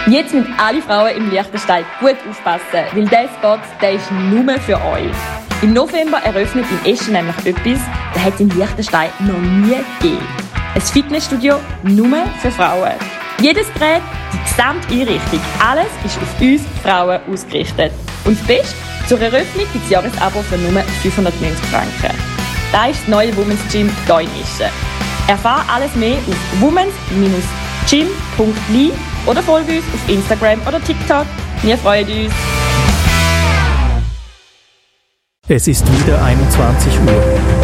Jetzt müssen alle Frauen im Liechtenstein gut aufpassen, weil dieser Spot, der ist nur für euch. Im November eröffnet in Eschen nämlich etwas, das hat es in Liechtenstein noch nie gegeben. Ein Fitnessstudio nur für Frauen. Jedes Gerät, die gesamte Einrichtung, alles ist auf uns Frauen ausgerichtet. Und das Beste, zur Eröffnung gibt es Jahresabo für nur 590 Franken. Das ist das neue Women's Gym hier in Eschen. Erfahre alles mehr auf womens-gym.li oder folge uns auf Instagram oder TikTok. Wir freuen uns. Es ist wieder 21 Uhr.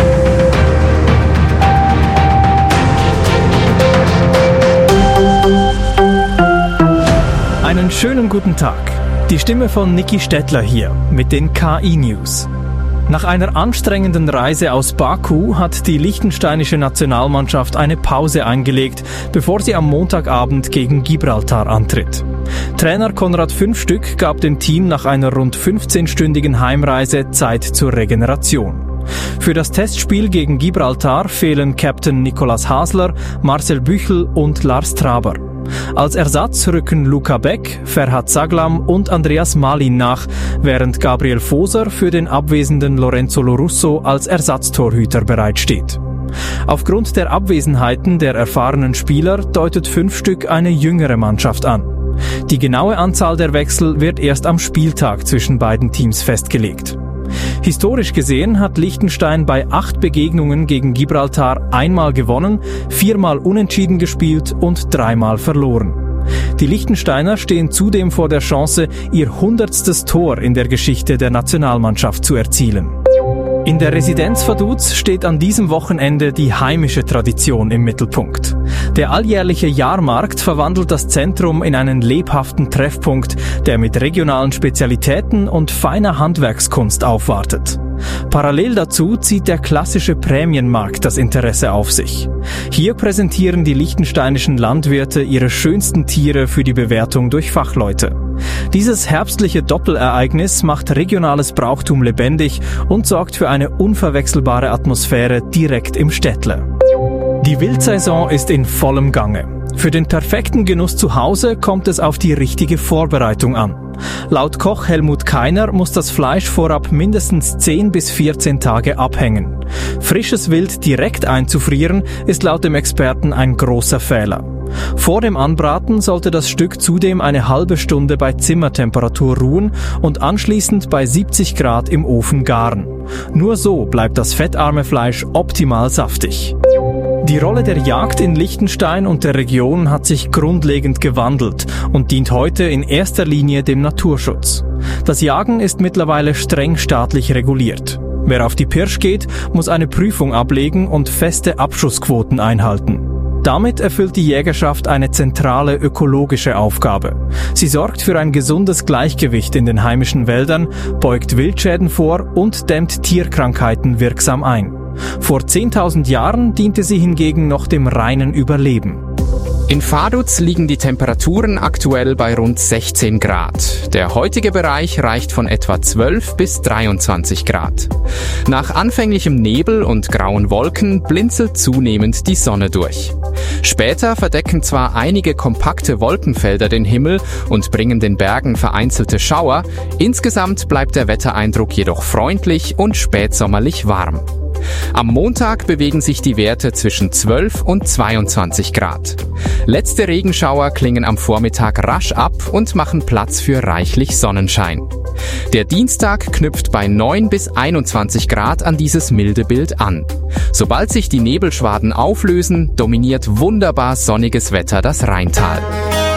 Einen schönen guten Tag. Die Stimme von Niki Stettler hier mit den KI-News. Nach einer anstrengenden Reise aus Baku hat die liechtensteinische Nationalmannschaft eine Pause eingelegt, bevor sie am Montagabend gegen Gibraltar antritt. Trainer Konrad Fünfstück gab dem Team nach einer rund 15-stündigen Heimreise Zeit zur Regeneration. Für das Testspiel gegen Gibraltar fehlen Captain Nicolas Hasler, Marcel Büchel und Lars Traber. Als Ersatz rücken Luca Beck, Ferhat Saglam und Andreas Malin nach, während Gabriel Foser für den abwesenden Lorenzo Lorusso als Ersatztorhüter bereitsteht. Aufgrund der Abwesenheiten der erfahrenen Spieler deutet Fünfstück eine jüngere Mannschaft an. Die genaue Anzahl der Wechsel wird erst am Spieltag zwischen beiden Teams festgelegt. Historisch gesehen hat Liechtenstein bei 8 Begegnungen gegen Gibraltar einmal gewonnen, 4-mal unentschieden gespielt und 3-mal verloren. Die Liechtensteiner stehen zudem vor der Chance, ihr 100. Tor in der Geschichte der Nationalmannschaft zu erzielen. In der Residenz Vaduz steht an diesem Wochenende die heimische Tradition im Mittelpunkt. Der alljährliche Jahrmarkt verwandelt das Zentrum in einen lebhaften Treffpunkt, der mit regionalen Spezialitäten und feiner Handwerkskunst aufwartet. Parallel dazu zieht der klassische Prämienmarkt das Interesse auf sich. Hier präsentieren die liechtensteinischen Landwirte ihre schönsten Tiere für die Bewertung durch Fachleute. Dieses herbstliche Doppelereignis macht regionales Brauchtum lebendig und sorgt für eine unverwechselbare Atmosphäre direkt im Städtle. Die Wildsaison ist in vollem Gange. Für den perfekten Genuss zu Hause kommt es auf die richtige Vorbereitung an. Laut Koch Helmut Keiner muss das Fleisch vorab mindestens 10 bis 14 Tage abhängen. Frisches Wild direkt einzufrieren ist laut dem Experten ein großer Fehler. Vor dem Anbraten sollte das Stück zudem eine halbe Stunde bei Zimmertemperatur ruhen und anschließend bei 70 Grad im Ofen garen. Nur so bleibt das fettarme Fleisch optimal saftig. Die Rolle der Jagd in Liechtenstein und der Region hat sich grundlegend gewandelt und dient heute in erster Linie dem Naturschutz. Das Jagen ist mittlerweile streng staatlich reguliert. Wer auf die Pirsch geht, muss eine Prüfung ablegen und feste Abschussquoten einhalten. Damit erfüllt die Jägerschaft eine zentrale ökologische Aufgabe. Sie sorgt für ein gesundes Gleichgewicht in den heimischen Wäldern, beugt Wildschäden vor und dämmt Tierkrankheiten wirksam ein. Vor 10.000 Jahren diente sie hingegen noch dem reinen Überleben. In Vaduz liegen die Temperaturen aktuell bei rund 16 Grad. Der heutige Bereich reicht von etwa 12 bis 23 Grad. Nach anfänglichem Nebel und grauen Wolken blinzelt zunehmend die Sonne durch. Später verdecken zwar einige kompakte Wolkenfelder den Himmel und bringen den Bergen vereinzelte Schauer, insgesamt bleibt der Wettereindruck jedoch freundlich und spätsommerlich warm. Am Montag bewegen sich die Werte zwischen 12 und 22 Grad. Letzte Regenschauer klingen am Vormittag rasch ab und machen Platz für reichlich Sonnenschein. Der Dienstag knüpft bei 9 bis 21 Grad an dieses milde Bild an. Sobald sich die Nebelschwaden auflösen, dominiert wunderbar sonniges Wetter das Rheintal.